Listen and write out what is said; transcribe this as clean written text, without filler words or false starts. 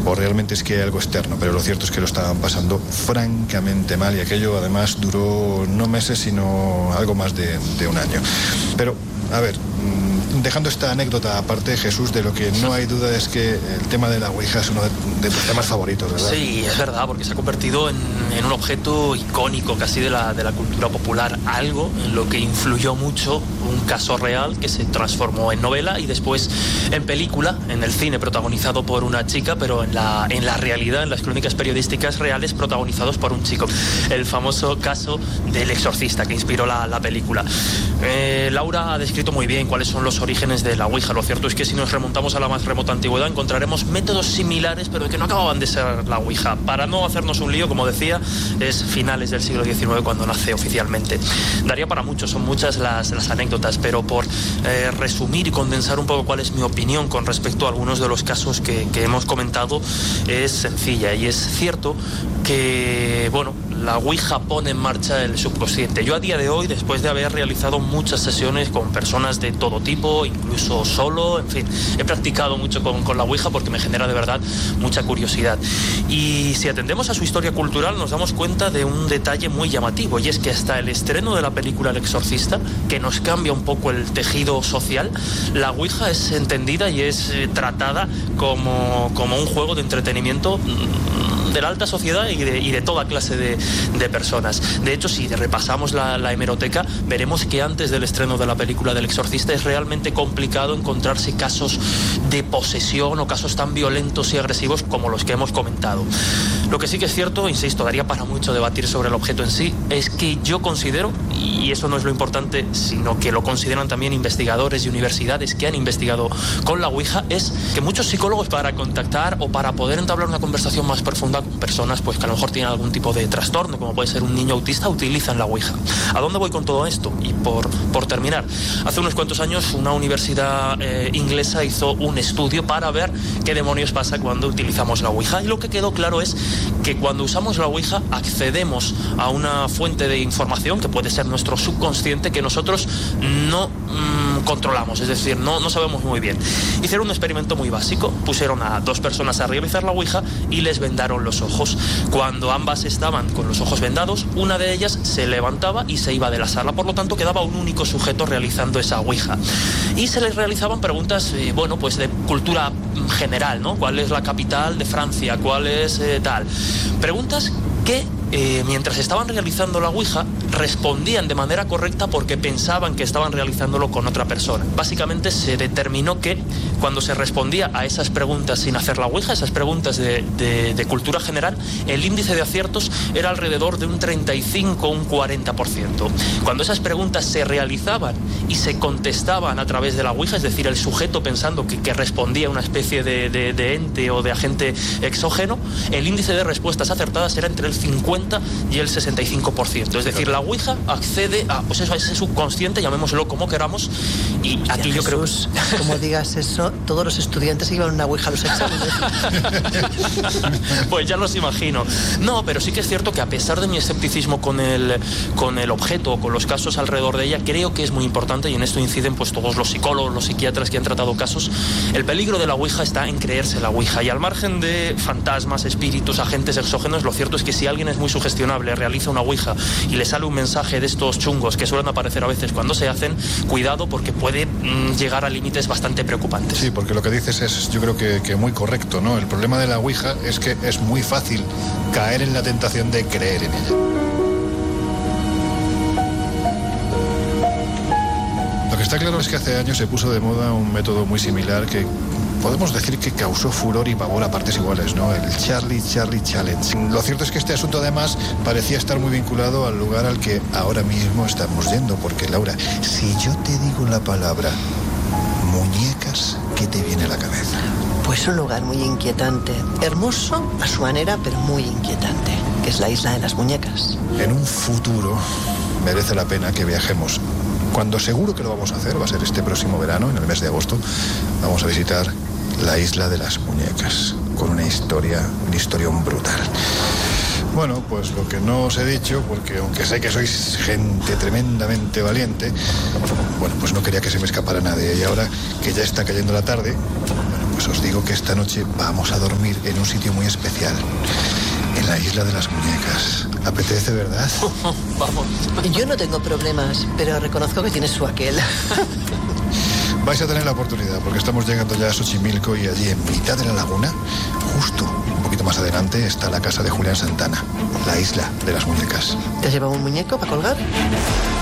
o realmente es que hay algo externo, pero lo cierto es que lo estaban pasando francamente mal y aquello además duró no meses sino algo más de un año. Pero, a ver, dejando esta anécdota aparte, Jesús, de lo que no hay duda es que el tema de la Ouija es uno de tus temas favoritos, ¿verdad? Sí, es verdad, porque se ha convertido en un objeto icónico casi de la cultura popular, algo en lo que influyó mucho un caso real que se transformó en novela y después en película, en el cine protagonizado por una chica, pero en la realidad, en las crónicas periodísticas reales protagonizados por un chico. El famoso caso del exorcista que inspiró la película. Laura ha descrito muy bien cuáles son los orígenes de la Ouija. Lo cierto es que si nos remontamos a la más remota antigüedad encontraremos métodos similares, pero que no acababan de ser la Ouija. Para no hacernos un lío, como decía, es finales del siglo XIX cuando nace oficialmente. Daría para mucho, son muchas las anécdotas, pero por resumir y condensar un poco cuál es mi opinión con respecto a algunos de los casos que hemos comentado, es sencilla. Y es cierto que, bueno, la Ouija pone en marcha el subconsciente. Yo a día de hoy, después de haber realizado muchas sesiones con personas de todo tipo, incluso solo, en fin, he practicado mucho con la Ouija porque me genera de verdad mucha curiosidad. Y si atendemos a su historia cultural nos damos cuenta de un detalle muy llamativo, y es que hasta el estreno de la película El Exorcista, que nos cambia un poco el tejido social, la Ouija es entendida y es tratada como un juego de entretenimiento de la alta sociedad y de toda clase de personas. De hecho, si repasamos la hemeroteca, veremos que antes del estreno de la película del Exorcista es realmente complicado encontrarse casos de posesión o casos tan violentos y agresivos como los que hemos comentado. Lo que sí que es cierto, insisto, daría para mucho debatir sobre el objeto en sí, es que yo considero, y eso no es lo importante, sino que lo consideran también investigadores y universidades que han investigado con la Ouija, es que muchos psicólogos, para contactar o para poder entablar una conversación más profunda con personas pues que a lo mejor tienen algún tipo de trastorno, como puede ser un niño autista, utilizan la Ouija. ¿A dónde voy con todo esto? Y por terminar, hace unos cuantos años una universidad inglesa hizo un estudio para ver qué demonios pasa cuando utilizamos la Ouija, y lo que quedó claro es que cuando usamos la Ouija accedemos a una fuente de información que puede ser nuestro subconsciente, que nosotros no controlamos, es decir, no sabemos muy bien. Hicieron un experimento muy básico, pusieron a dos personas a realizar la Ouija y les vendaron los ojos. Cuando ambas estaban con los ojos vendados, una de ellas se levantaba y se iba de la sala, por lo tanto quedaba un único sujeto realizando esa Ouija. Y se les realizaban preguntas, bueno, pues de cultura general, ¿no? ¿Cuál es la capital de Francia? ¿Cuál es tal? Preguntas que mientras estaban realizando la Ouija respondían de manera correcta porque pensaban que estaban realizándolo con otra persona. Básicamente se determinó que cuando se respondía a esas preguntas sin hacer la Ouija, esas preguntas de cultura general, el índice de aciertos era alrededor de un 35 o un 40%. Cuando esas preguntas se realizaban y se contestaban a través de la Ouija, es decir, el sujeto pensando que respondía a una especie de ente o de agente exógeno, el índice de respuestas acertadas era entre el 50 y el 65%. Es decir, la Ouija accede a, pues eso, a ese subconsciente, llamémoslo como queramos, y aquí yo creo que... Como digas eso, todos los estudiantes iban a una Ouija a los exámenes. Pues ya los imagino. No, pero sí que es cierto que a pesar de mi escepticismo con el objeto o con los casos alrededor de ella, creo que es muy importante, y en esto inciden pues todos los psicólogos, los psiquiatras que han tratado casos. El peligro de la Ouija está en creerse la Ouija, y al margen de fantasmas, espíritus, agentes exógenos, lo cierto es que si alguien es muy sugestionable, realiza una Ouija y le sale un mensaje de estos chungos que suelen aparecer a veces cuando se hacen, cuidado, porque puede llegar a límites bastante preocupantes. Sí, porque lo que dices es, yo creo que muy correcto, ¿no? El problema de la Ouija es que es muy fácil caer en la tentación de creer en ella. Lo que está claro es que hace años se puso de moda un método muy similar que podemos decir que causó furor y pavor a partes iguales, ¿no? El Charlie Challenge. Lo cierto es que este asunto además parecía estar muy vinculado al lugar al que ahora mismo estamos yendo, porque Laura, si yo te digo la palabra muñecas, ¿qué te viene a la cabeza? Pues un lugar muy inquietante, hermoso a su manera, pero muy inquietante, que es la Isla de las Muñecas. En un futuro merece la pena que viajemos. Cuando seguro que lo vamos a hacer, va a ser este próximo verano, en el mes de agosto, vamos a visitar la Isla de las Muñecas, con un historión brutal. Bueno, pues lo que no os he dicho, porque aunque sé que sois gente tremendamente valiente, bueno, pues no quería que se me escapara nadie. Y ahora que ya está cayendo la tarde, bueno, pues os digo que esta noche vamos a dormir en un sitio muy especial, en la Isla de las Muñecas. ¿Apetece, verdad? Vamos. Yo no tengo problemas, pero reconozco que tienes su aquel. Vais a tener la oportunidad, porque estamos llegando ya a Xochimilco y allí en mitad de la laguna, justo un poquito más adelante, está la casa de Julián Santana, la Isla de las Muñecas. ¿Te has llevado un muñeco para colgar?